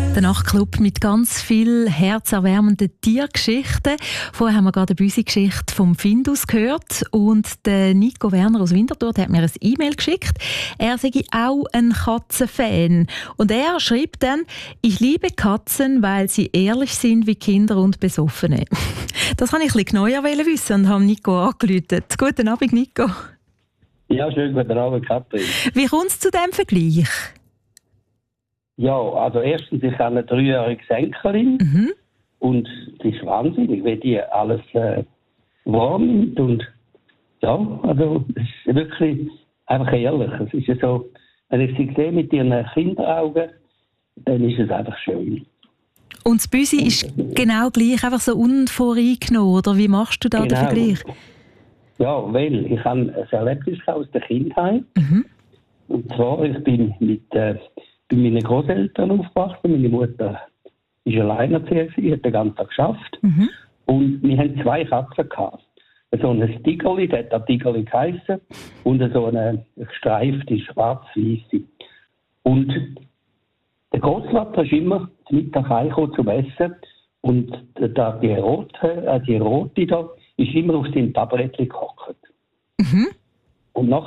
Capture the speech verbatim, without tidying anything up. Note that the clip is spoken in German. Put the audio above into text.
Der Nachtclub mit ganz viel herzerwärmenden Tiergeschichten. Vorher haben wir gerade eine Büsi-Geschichte vom Findus gehört. Und der Nico Werner aus Winterthur hat mir ein E-Mail geschickt. Er sei auch ein Katzenfan. Und er schreibt dann: Ich liebe Katzen, weil sie ehrlich sind wie Kinder und Besoffene. Das wollte ich ein bisschen genauer wissen und habe Nico angerufen. Guten Abend, Nico. Ja, schönen guten Abend, Katrin. Wie kommt es zu diesem Vergleich? Ja, also erstens, ich habe eine dreijährige Enkelin Mhm. und das ist wahnsinnig, wie die alles äh, wahrnimmt. Und ja, also es ist wirklich einfach ehrlich. Es ist ja so, wenn ich sie sehe mit ihren Kinderaugen, dann ist es einfach schön. Und das Büsi ist genau gleich, einfach so unvoreingenommen, oder wie machst du da den Vergleich? Ja, weil ich habe ein Erlebnis aus der Kindheit. Mhm. Und zwar, ich bin mit äh, bei meinen Großeltern aufgewachsen. Meine Mutter war alleinerziehend, sie hat den ganzen Tag geschafft. Mhm. Und wir hatten zwei Katzen gehabt. So ein Tigerli, der hat Tigerli geheissen, und so eine gestreifte, schwarz-weisse. Und der Großvater ist immer Mittag heimgekommen zum Essen. Und da, die, rote, äh, die rote da ist immer auf seinem Tablettchen gehockt. Mhm. Und nach